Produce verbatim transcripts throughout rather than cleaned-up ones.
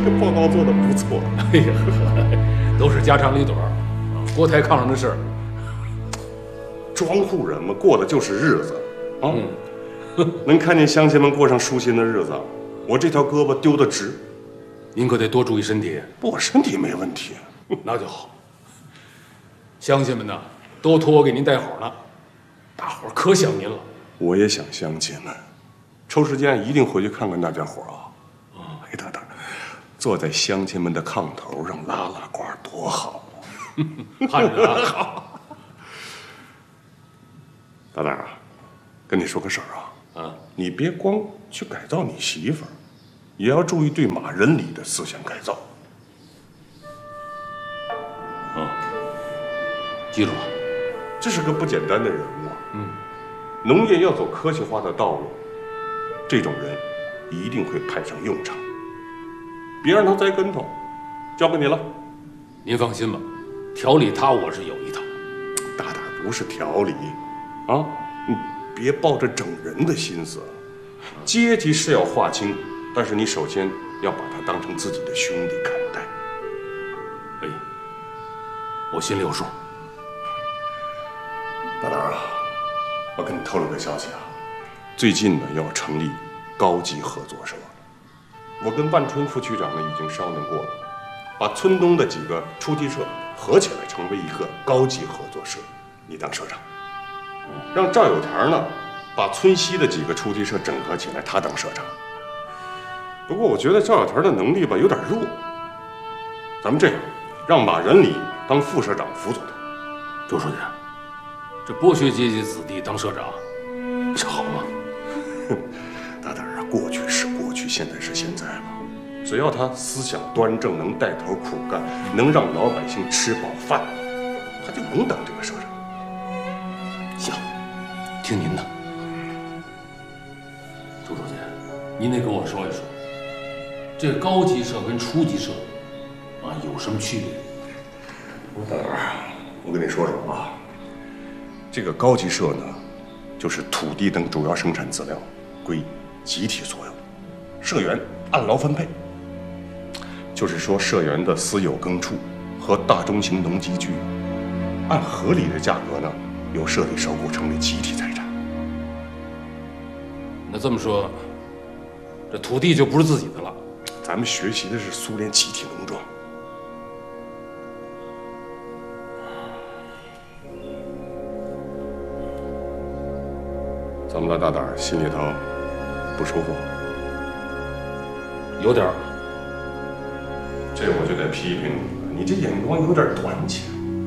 这个报告做的不错。 哎呀，都是家长里短儿，国台炕上的事儿。 庄户人嘛，过的就是日子啊。嗯、能看见乡亲们过上舒心的日子，我这条胳膊丢得直。 您可得多注意身体。 我身体没问题， 那就好。乡亲们呢，都托我给您带好呢，大伙儿可想您了。 我也想乡亲们，抽时间一定回去看看大家伙啊。哎，大大，坐在乡亲们的炕头上拉拉呱多好啊！ 盼着啊。好。 大大啊，跟你说个事儿啊，啊，你别光去改造你媳妇儿，也要注意对马仁礼的思想改造。 嗯，记住了， 这是个不简单的人物啊。嗯，农业要走科学化的道路，这种人一定会派上用场。别让他栽跟头，交给你了。 您放心吧，条理他我是有一套。 大大不是条理，啊，你别抱着整人的心思。阶级是要划清，但是你首先要把他当成自己的兄弟看待。 哎，我心里有数。 大大啊，我跟你透露个消息啊，最近呢要成立高级合作社。我跟万春副区长呢已经商量过了，把村东的几个出题社合起来成为一个高级合作社，你当社长。让赵有田呢把村西的几个出题社整合起来，他当社长。不过我觉得赵有田的能力吧有点弱，咱们这样，让马仁礼当副社长辅佐他。 周书记，这剥削阶级子弟当社长，这好吗？ 大胆啊，过去是过去，现在是现在了。只要他思想端正，能带头苦干，能让老百姓吃饱饭，他就能当这个社长。 行，听您的。周书记，您得跟我说一说，这高级社跟初级社啊有什么区别？ 大胆啊，我跟你说说啊，这个高级社呢，就是土地等主要生产资料归集体所有，社员按劳分配。就是说，社员的私有耕处和大中型农机具，按合理的价格呢，由社里收购成为集体财产。 那这么说，这土地就不是自己的了。 咱们学习的是苏联集体农庄。怎么了，大胆儿？心里头不舒服？ 有点儿。 这我就得批评你了，你这眼光有点短浅。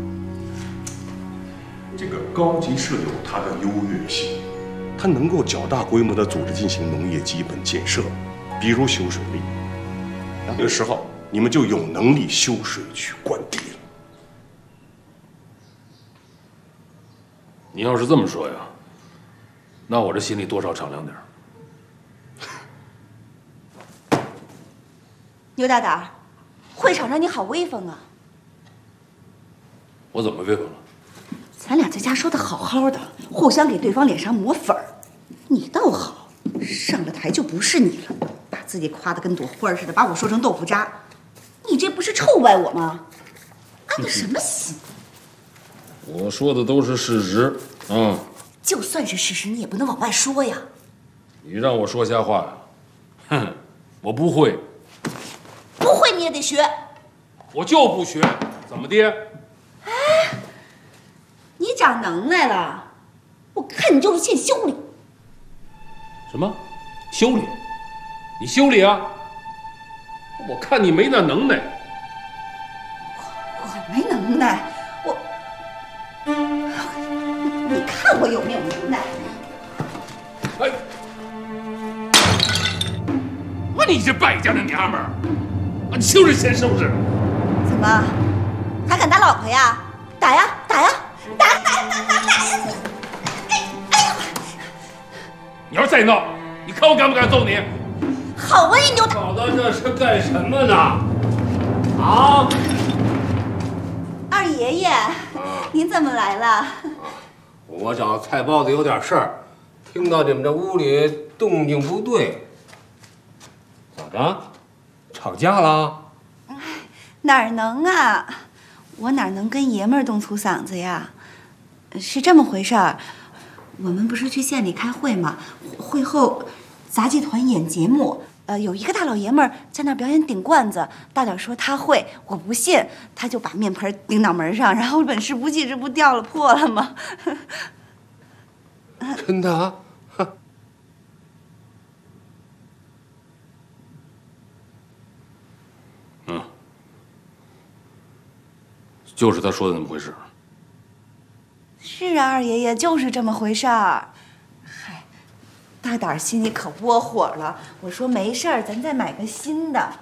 这个高级社有它的优越性，它能够较大规模的组织进行农业基本建设，比如修水利。那个时候，你们就有能力修水渠灌地了。 你要是这么说呀，那我这心里多少敞亮点儿。 牛大胆，会场上你好威风啊！ 我怎么威风了？ 咱俩在家说的好好的，互相给对方脸上抹粉儿，你倒好，上了台就不是你了，把自己夸得跟朵花似的，把我说成豆腐渣，你这不是臭歪我吗？安的什么心？ 我说的都是事实，嗯。 就算是事实，你也不能往外说呀。 你让我说瞎话呀？哼，我不会。 不会你也得学。 我就不学，怎么的？ 哎，你长能耐了，我看你就是欠修理。 什么？修理？你修理啊？我看你没那能耐。 我我没能耐，我，你看我有没有能耐？ 哎，我你这败家的娘们儿！你就是先收拾！ 怎么，还敢打老婆呀？打呀打呀打呀打呀打打打呀！哎哎呀！ 你要是再闹，你看我敢不敢揍你？ 好啊，你牛大！ 搞到这是干什么呢？啊！ 二爷爷，您怎么来了？ 我找菜包子有点事儿，听到你们这屋里动静不对，咋的？ 吵架了？ 哪儿能啊，我哪能跟爷们儿动粗嗓子呀？是这么回事儿，我们不是去县里开会吗？会后，杂技团演节目，呃，有一个大老爷们儿在那儿表演顶罐子，大点说他会，我不信，他就把面盆顶脑门上，然后本事不济，这不掉了破了吗？ 真的啊？嗯，就是他说的那么回事。 是啊，二爷爷就是这么回事儿。嗨，大胆儿心里可窝火了。我说没事儿，咱再买个新的。